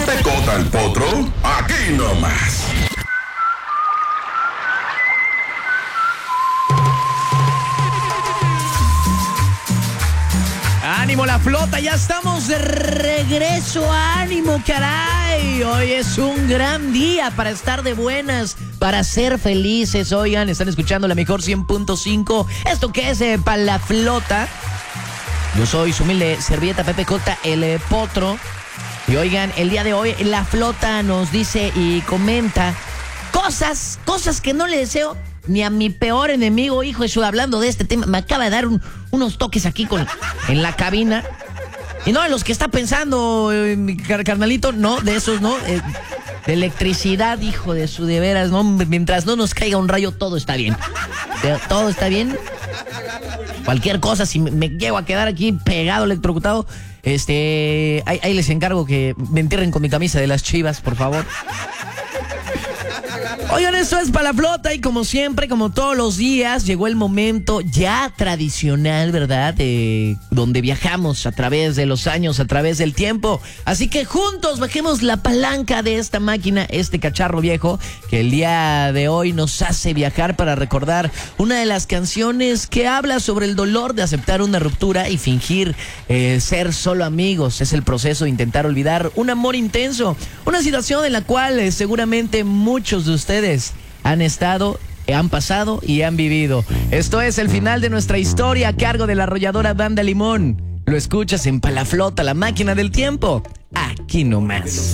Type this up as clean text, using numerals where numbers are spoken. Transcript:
Pepe Cota el Potro, aquí nomás. ¡Ánimo la flota! ¡Ya estamos de regreso! ¡Ánimo, caray! Hoy es un gran día para estar de buenas, para ser felices. Oigan, están escuchando la mejor 100.5. ¿Esto qué es para la flota? Yo soy su humilde servilleta Pepe Cota el Potro. Y oigan, el día de hoy la flota nos dice y comenta cosas que no le deseo ni a mi peor enemigo, hijo de su. Hablando de este tema, me acaba de dar unos toques aquí en la cabina. Y no de los que está pensando mi carnalito, no, de esos no. De electricidad, hijo de su, de veras, no. Mientras no nos caiga un rayo, todo está bien. Todo está bien. Cualquier cosa, si me llego a quedar aquí pegado, electrocutado, ahí les encargo que me entierren con mi camisa de las Chivas, por favor. Oigan, esto es para la flota y como siempre, como todos los días, llegó el momento ya tradicional, ¿verdad? Donde viajamos a través de los años, a través del tiempo. Así que juntos bajemos la palanca de esta máquina, este cacharro viejo, que el día de hoy nos hace viajar para recordar una de las canciones que habla sobre el dolor de aceptar una ruptura y fingir ser solo amigos. Es el proceso de intentar olvidar un amor intenso, una situación en la cual seguramente muchos de ustedes han estado, han pasado y han vivido. Esto es el final de nuestra historia a cargo de la arrolladora Banda Limón. Lo escuchas en Palaflota, la máquina del tiempo. Aquí nomás.